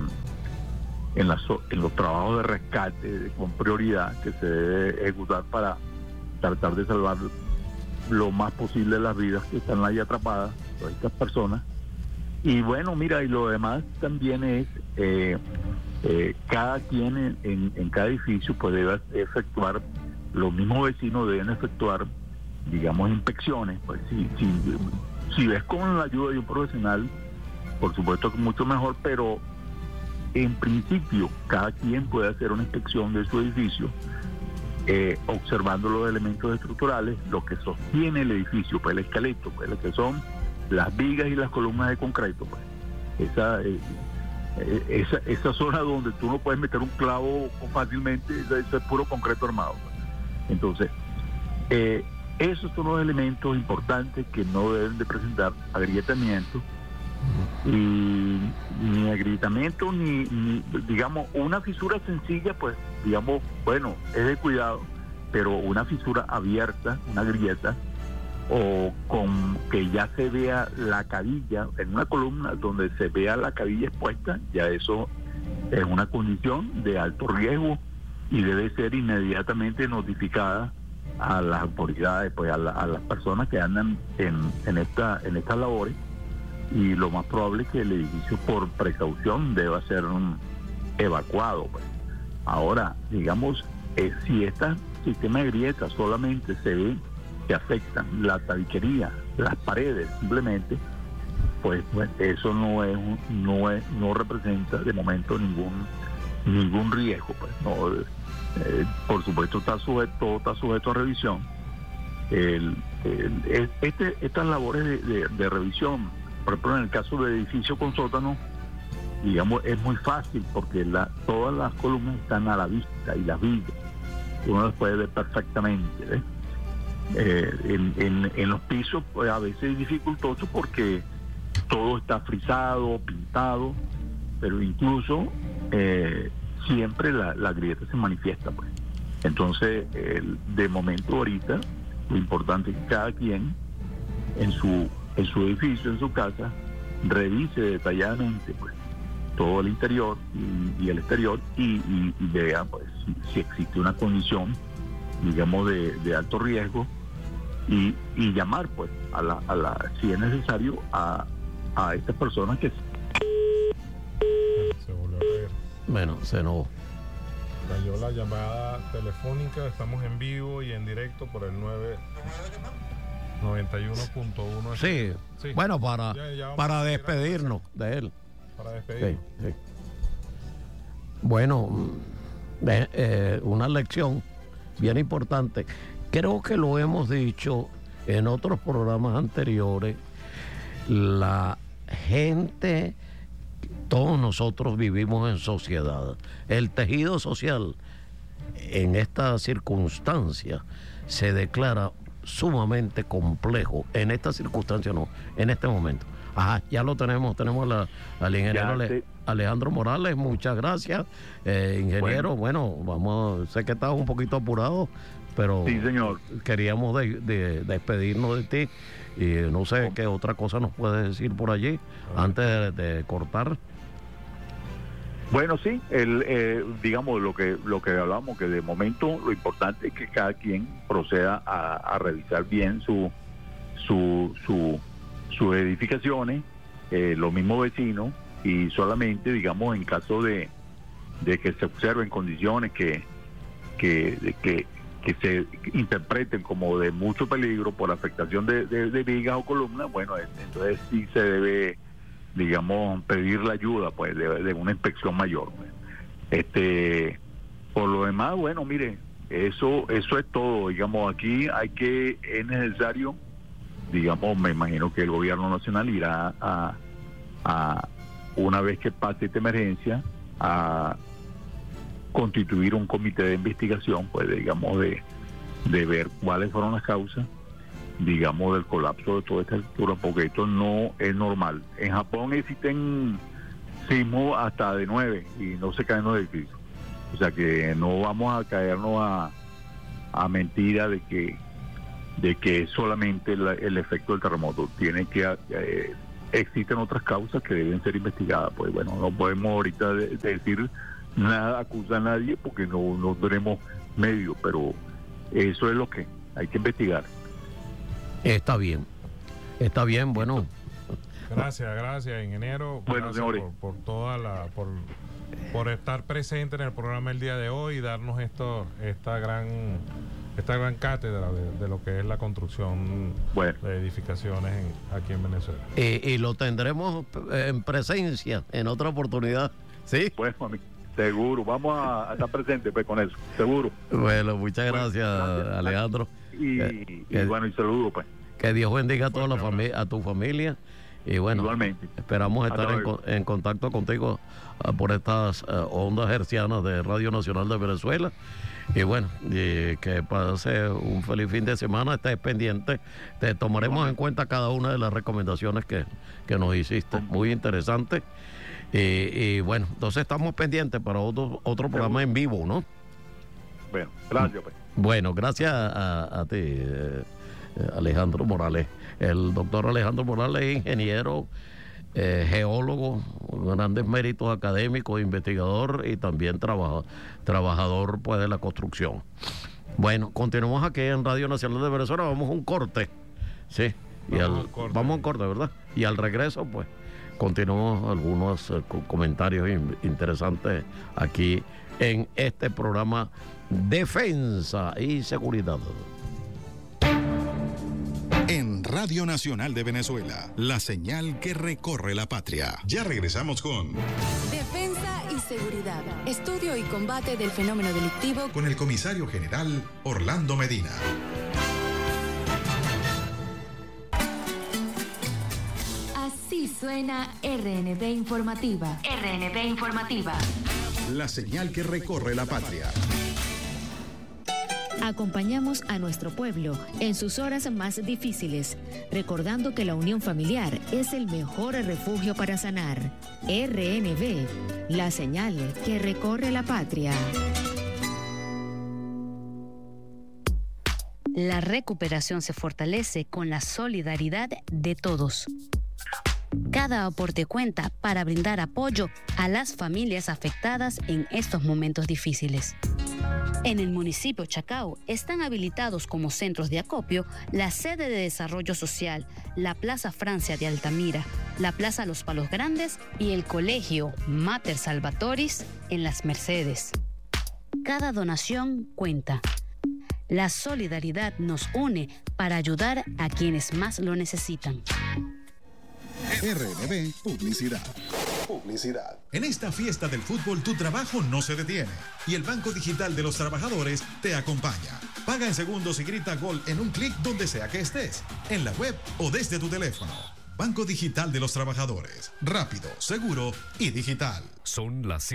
los trabajos de rescate con prioridad que se debe ejecutar para tratar de salvar lo más posible las vidas que están ahí atrapadas, todas estas personas. Y bueno, mira, y lo demás también es cada quien en cada edificio pues debe efectuar, los mismos vecinos deben efectuar, digamos, inspecciones. Pues si ves con la ayuda de un profesional, por supuesto que mucho mejor, pero en principio cada quien puede hacer una inspección de su edificio, observando los elementos estructurales, lo que sostiene el edificio, pues el esqueleto, pues lo que son las vigas y las columnas de concreto, pues esa zona donde tú no puedes meter un clavo fácilmente, eso es puro concreto armado, pues. Entonces, esos son los elementos importantes que no deben de presentar agrietamiento, y ni agrietamiento ni digamos una fisura sencilla, pues digamos, bueno, es de cuidado, pero una fisura abierta, una grieta, o con que ya se vea la cabilla en una columna donde se vea la cabilla expuesta, ya eso es una condición de alto riesgo y debe ser inmediatamente notificada a las autoridades, pues a las personas que andan en estas labores, y lo más probable es que el edificio por precaución deba ser evacuado, pues. Ahora, digamos, si este sistema de grietas solamente se ve que afectan la tabiquería, las paredes simplemente, pues eso no representa de momento ningún riesgo, pues. No, por supuesto todo está sujeto a revisión. Estas labores de revisión, por ejemplo, en el caso de edificio con sótano, digamos, es muy fácil porque todas las columnas están a la vista y las vigas uno las puede ver perfectamente, ¿ves? En los pisos pues, a veces es dificultoso porque todo está frisado, pintado, pero incluso siempre la grieta se manifiesta, pues. Entonces, de momento ahorita, lo importante es que cada quien en su edificio, en su casa, revise detalladamente, pues, todo el interior y el exterior y vea, pues, si existe una condición, digamos, de alto riesgo, y llamar, pues, si es necesario, a estas personas que se volvió a caer. Bueno, se nos cayó la llamada telefónica. Estamos en vivo y en directo por el 91.1. Sí, bueno, para despedirnos de él. Para despedirnos. Sí. Bueno, una lección bien importante. Creo que lo hemos dicho en otros programas anteriores. La gente, todos nosotros vivimos en sociedad. El tejido social en esta circunstancia se declara sumamente complejo. En esta circunstancia no, en este momento. Ya lo tenemos al ingeniero Alejandro Morales. Muchas gracias, ingeniero. Bueno, sé que estás un poquito apurado, pero sí, señor, queríamos despedirnos de ti, y no sé qué otra cosa nos puedes decir por allí antes de cortar. Bueno, sí, digamos lo que hablamos, que de momento lo importante es que cada quien proceda a revisar bien sus edificaciones, los mismos vecinos, y solamente, digamos, en caso de que se observen condiciones que se interpreten como de mucho peligro por afectación de vigas o columnas, bueno, entonces sí se debe, digamos, pedir la ayuda, pues, de una inspección mayor, pues. Por lo demás, bueno, mire, eso es todo. Digamos, aquí es necesario, digamos, me imagino que el gobierno nacional irá a una vez que pase esta emergencia, a constituir un comité de investigación, pues digamos, de ver cuáles fueron las causas, digamos, del colapso de toda esta estructura, porque esto no es normal. En Japón existen sismos hasta de 9 y no se caen los edificios. O sea que no vamos a caernos a mentira de que es solamente el efecto del terremoto. Tiene que existen otras causas que deben ser investigadas. Pues bueno, no podemos ahorita decir nada, acusar a nadie porque no tenemos medios, pero eso es lo que hay que investigar. Está bien, bueno. Gracias, ingeniero. Bueno, gracias señores, por toda por estar presente en el programa el día de hoy y darnos esta gran cátedra de lo que es la construcción de edificaciones aquí en Venezuela. Y lo tendremos en presencia en otra oportunidad, ¿sí? Pues, seguro, vamos a estar presentes pues, con eso, seguro. Bueno, muchas gracias, Alejandro. Y bueno, y saludos, pues. Que Dios bendiga a toda la familia, a tu familia. Y bueno, igualmente. Esperamos estar en contacto contigo por estas ondas hercianas de Radio Nacional de Venezuela. Y bueno, que pase un feliz fin de semana, estés pendiente. Te tomaremos en cuenta cada una de las recomendaciones que nos hiciste. Muy interesante. Y bueno, entonces estamos pendientes para otro programa en vivo, ¿no? Bueno, gracias. Pues. Bueno, gracias a ti, Alejandro Morales. El doctor Alejandro Morales es ingeniero, geólogo, grandes méritos académicos, investigador y también trabajador pues, de la construcción. Bueno, continuamos aquí en Radio Nacional de Venezuela. Vamos a un corte. Sí, vamos a un corte, ¿verdad? Y al regreso, pues, continuamos algunos comentarios interesantes aquí en este programa Defensa y Seguridad. En Radio Nacional de Venezuela, la señal que recorre la patria. Ya regresamos con Defensa y Seguridad, estudio y combate del fenómeno delictivo con el comisario general Orlando Medina. Así suena RNB Informativa. RNB Informativa. La señal que recorre la patria. Acompañamos a nuestro pueblo en sus horas más difíciles, recordando que la unión familiar es el mejor refugio para sanar. RNB, la señal que recorre la patria. La recuperación se fortalece con la solidaridad de todos. Cada aporte cuenta para brindar apoyo a las familias afectadas en estos momentos difíciles. En el municipio Chacao están habilitados como centros de acopio la sede de desarrollo social, la Plaza Francia de Altamira, la Plaza Los Palos Grandes y el Colegio Mater Salvatoris en Las Mercedes. Cada donación cuenta. La solidaridad nos une para ayudar a quienes más lo necesitan. RNB Publicidad. En esta fiesta del fútbol tu trabajo no se detiene y el Banco Digital de los Trabajadores te acompaña. Paga en segundos y grita gol en un clic donde sea que estés, en la web o desde tu teléfono. Banco Digital de los Trabajadores. Rápido, seguro y digital. Son las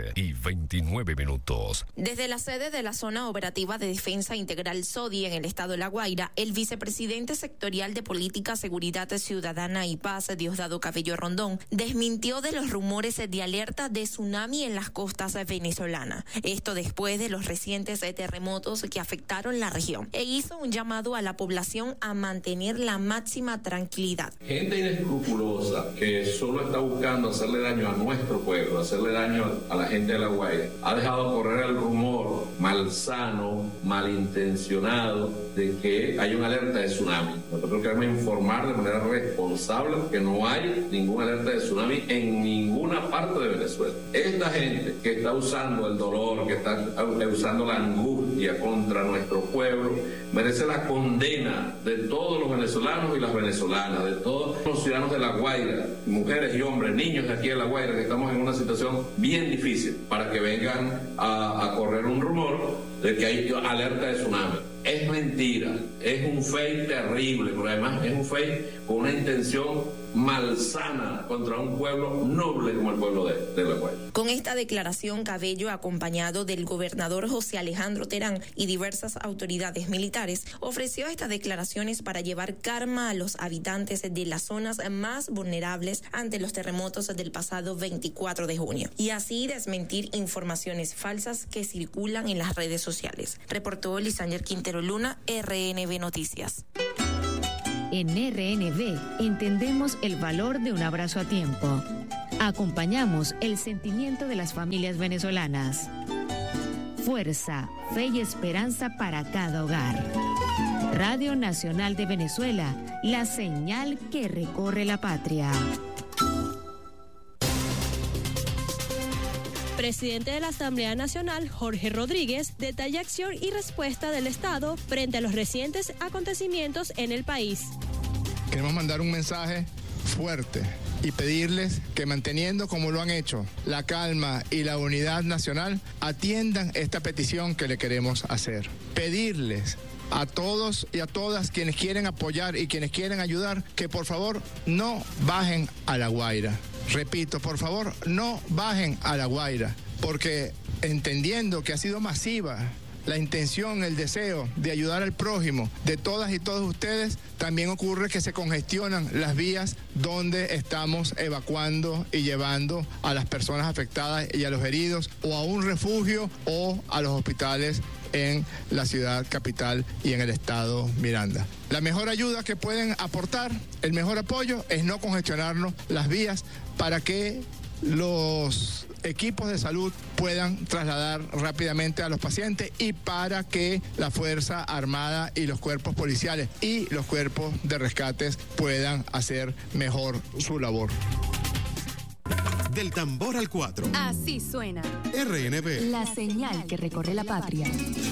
7:29. Desde la sede de la Zona Operativa de Defensa Integral SODI en el estado de La Guaira, el vicepresidente sectorial de Política, Seguridad Ciudadana y Paz, Diosdado Cabello Rondón, desmintió de los rumores de alerta de tsunami en las costas venezolanas. Esto después de los recientes terremotos que afectaron la región. E hizo un llamado a la población a mantener la máxima tranquilidad. Gente inescrupulosa que solo está buscando hacerle daño a nuestro pueblo, hacerle daño a la gente de La Guaira, ha dejado correr el rumor malsano, malintencionado de que hay una alerta de tsunami. Nosotros queremos informar de manera responsable que no hay ninguna alerta de tsunami en ninguna parte de Venezuela. Esta gente que está usando el dolor, que está usando la angustia contra nuestro pueblo, merece la condena de todos los venezolanos y las venezolanas, de todos los ciudadanos de La Guaira, mujeres y hombres, niños de aquí de La Guaira, que estamos en una situación bien difícil, para que vengan a correr un rumor de que hay alerta de tsunami. Es mentira, es un fake terrible, pero además es un fake con una intención malsana contra un pueblo noble como el pueblo de La Guaira. Con esta declaración, Cabello, acompañado del gobernador José Alejandro Terán y diversas autoridades militares, ofreció estas declaraciones para llevar calma a los habitantes de las zonas más vulnerables ante los terremotos del pasado 24 de junio y así desmentir informaciones falsas que circulan en las redes sociales. Reportó Lisander Quintero Luna, RNB Noticias. En RNB entendemos el valor de un abrazo a tiempo. Acompañamos el sentimiento de las familias venezolanas. Fuerza, fe y esperanza para cada hogar. Radio Nacional de Venezuela, la señal que recorre la patria. Presidente de la Asamblea Nacional, Jorge Rodríguez, detalla acción y respuesta del Estado frente a los recientes acontecimientos en el país. Queremos mandar un mensaje fuerte y pedirles que, manteniendo como lo han hecho la calma y la unidad nacional, atiendan esta petición que le queremos hacer. Pedirles a todos y a todas quienes quieren apoyar y quienes quieren ayudar que por favor no bajen a La Guaira. Repito, por favor, no bajen a La Guaira, porque entendiendo que ha sido masiva la intención, el deseo de ayudar al prójimo de todas y todos ustedes, también ocurre que se congestionan las vías donde estamos evacuando y llevando a las personas afectadas y a los heridos o a un refugio o a los hospitales en la ciudad capital y en el estado Miranda. La mejor ayuda que pueden aportar, el mejor apoyo, es no congestionarnos las vías para que los equipos de salud puedan trasladar rápidamente a los pacientes y para que la Fuerza Armada y los cuerpos policiales y los cuerpos de rescates puedan hacer mejor su labor. Del tambor al 4. Así suena. RNB. La señal que recorre la patria.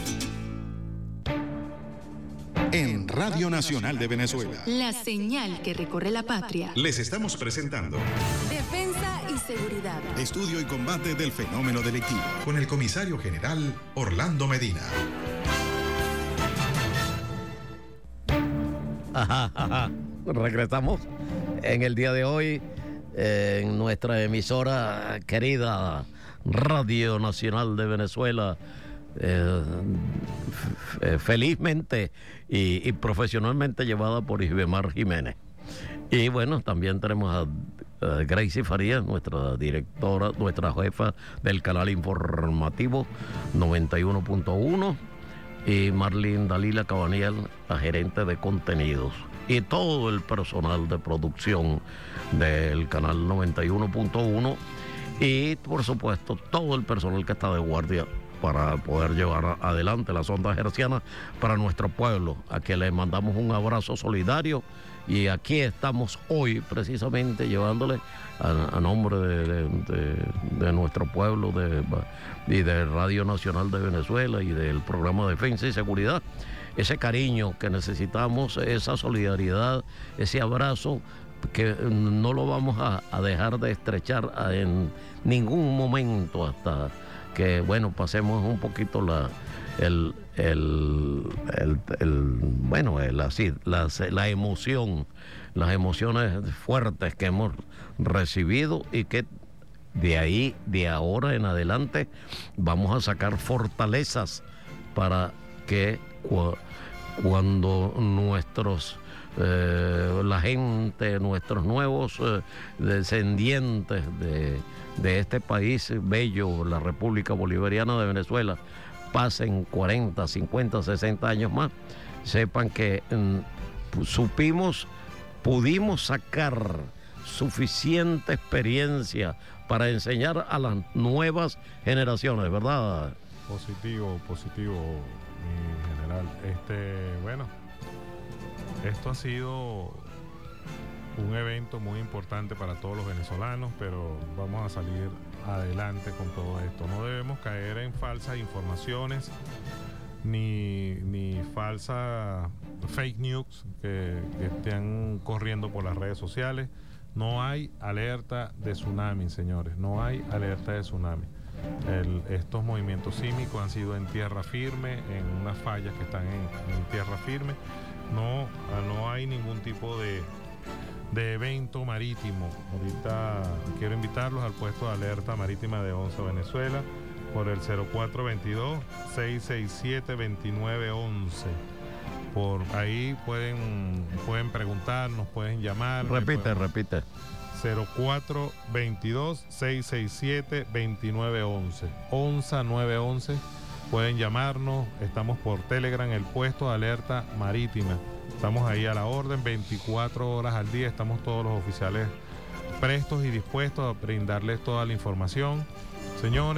En Radio Nacional de Venezuela. La señal que recorre la patria. Les estamos presentando Defensa y seguridad. Estudio y combate del fenómeno delictivo. Con el comisario general Orlando Medina. Regresamos en el día de hoy en nuestra emisora querida Radio Nacional de Venezuela, felizmente y profesionalmente llevada por Isbemar Jiménez. Y bueno, también tenemos a Gracie Farías, nuestra directora, nuestra jefa del canal informativo 91.1, y Marlene Dalila Cabaniel, la gerente de contenidos, y todo el personal de producción del canal 91.1 y por supuesto todo el personal que está de guardia para poder llevar adelante las ondas hercianas para nuestro pueblo, a quien le mandamos un abrazo solidario. Y aquí estamos hoy precisamente llevándole a nombre de nuestro pueblo y de Radio Nacional de Venezuela y del programa Defensa y Seguridad, ese cariño que necesitamos, esa solidaridad, ese abrazo que no lo vamos a dejar de estrechar en ningún momento hasta que, bueno, pasemos un poquito la emoción, las emociones fuertes que hemos recibido y que de ahora en adelante vamos a sacar fortalezas para que cuando la gente, nuestros nuevos descendientes de este país bello, la República Bolivariana de Venezuela, pasen 40, 50, 60 años más, sepan que pudimos sacar suficiente experiencia para enseñar a las nuevas generaciones, ¿verdad? Positivo, mi general. Bueno, esto ha sido un evento muy importante para todos los venezolanos, pero vamos a salir adelante con todo esto. No debemos caer en falsas informaciones ni falsas fake news que estén corriendo por las redes sociales. No hay alerta de tsunami, señores, no hay alerta de tsunami. Estos movimientos sísmicos han sido en tierra firme, en unas fallas que están en tierra firme. No hay ningún tipo de de evento marítimo. Ahorita quiero invitarlos al puesto de alerta marítima de ONSA Venezuela por el 0422-667-2911. Por ahí pueden preguntarnos, pueden llamar. Repite. 0422-667-2911. ONSA 911. Pueden llamarnos. Estamos por Telegram, el puesto de alerta marítima. Estamos ahí a la orden, 24 horas al día. Estamos todos los oficiales prestos y dispuestos a brindarles toda la información. Señores.